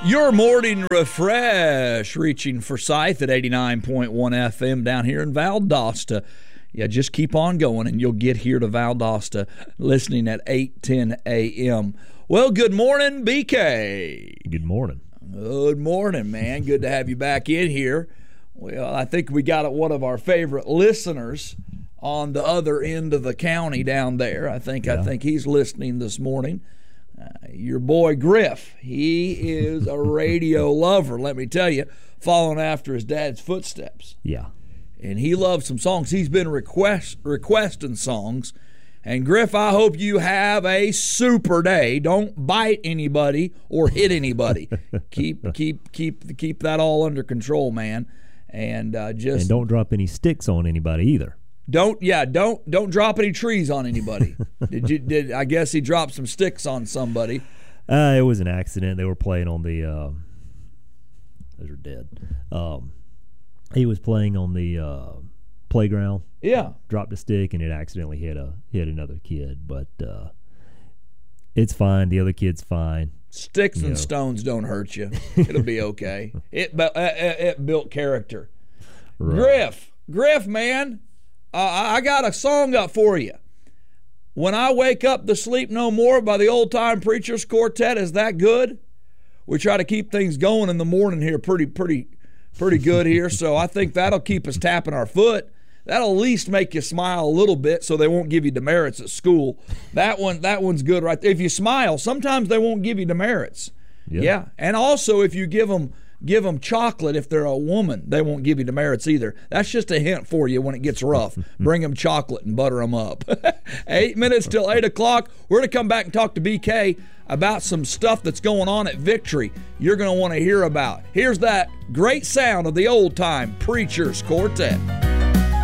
Your morning refresh, reaching Forsyth at 89.1 FM down here in Valdosta. Yeah, just keep on going and you'll get here to Valdosta listening at 8:10 a.m. Well, good morning, BK. Good morning. Good morning, man. Good to have you back in here. Well, I think we got one of our favorite listeners on the other end of the county down there. I think he's listening this morning. Your boy Griff, he is a radio lover, let me tell you, following after his dad's footsteps. Yeah. And he loves some songs. He's been requesting songs. And Griff, I hope you have a super day. Don't bite anybody or hit anybody. keep that all under control, man. And don't drop any sticks on anybody either. Don't drop any trees on anybody. I guess he dropped some sticks on somebody. It was an accident. They were playing on the those are dead. He was playing on the playground. Yeah. Dropped a stick and it accidentally hit another kid, but it's fine. The other kid's fine. Sticks and stones don't hurt you. It'll be okay. It built character. Right. Griff, man. I got a song up for you. When I Wake Up to Sleep No More by the Old Time Preachers Quartet. Is that good? We try to keep things going in the morning here pretty good here, so I think that'll keep us tapping our foot. That'll at least make you smile a little bit so they won't give you demerits at school. That one's good right there. If you smile, sometimes they won't give you demerits. Yeah. And also if you give them chocolate, if they're a woman, they won't give you demerits either. That's just a hint for you when it gets rough. Bring them chocolate and butter them up. 8 minutes till 8 o'clock. We're going to come back and talk to BK about some stuff that's going on at Victory you're going to want to hear about. Here's that great sound of the Old Time Preachers Quartet.